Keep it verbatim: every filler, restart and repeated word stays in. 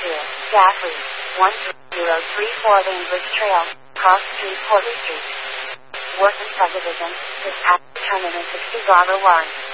two, Gaffrey, one zero three four Bainbridge Trail, Cross Street, Porter Street. Wharton Subdivision, this act determined in sixty Garber Warren.